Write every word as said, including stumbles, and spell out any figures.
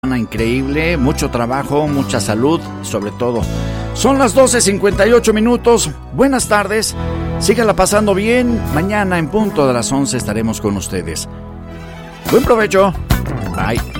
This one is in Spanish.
Increíble, mucho trabajo, mucha salud, sobre todo. Son las doce cincuenta y ocho minutos. Buenas tardes. Síganla pasando bien. Mañana en punto de las once estaremos con ustedes. Buen provecho. Bye.